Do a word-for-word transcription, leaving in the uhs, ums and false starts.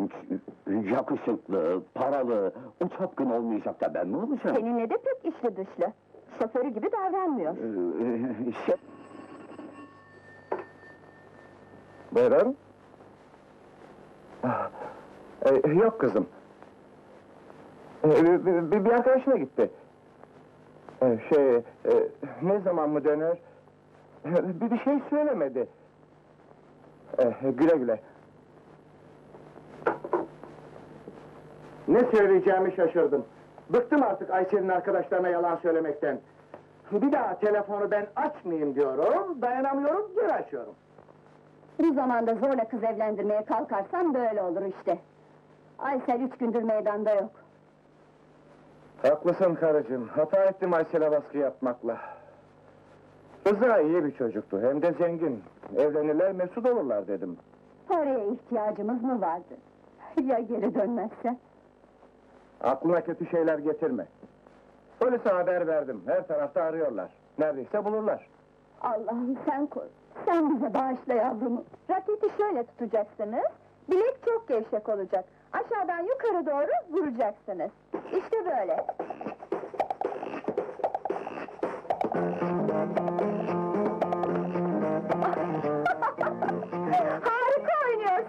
genç, yakışıklı, paralı, o çapkın olmayacak da ben mi olacağım? Seninle de pek içli dışlı. Şoförü gibi davranmıyor. Ee, şey... Buyurun. Ah, e, yok kızım. E, bir, bir, bir arkadaşına gitti. E, şey, e, ne zaman mı döner? E, bir, bir şey söylemedi. E, güle güle. Ne söyleyeceğimi şaşırdım. Bıktım artık Aysel'in arkadaşlarına yalan söylemekten. Bir daha telefonu ben açmayayım diyorum, dayanamıyorum, geri açıyorum. Bu zamanda zorla kız evlendirmeye kalkarsan böyle olur işte. Aysel üç gündür meydanda yok. Haklısın karıcığım, hata ettim Aysel'e baskı yapmakla. Rıza iyi bir çocuktu, hem de zengin. Evlenirler, mesut olurlar dedim. Paraya ihtiyacımız mı vardı? Ya geri dönmezse? Aklına kötü şeyler getirme. Polise haber verdim, her tarafta arıyorlar. Neredeyse bulurlar. Allah'ım sen koru, sen bize bağışla yavrumu. Raketi şöyle tutacaksınız, bilek çok gevşek olacak. Aşağıdan yukarı doğru vuracaksınız. İşte böyle.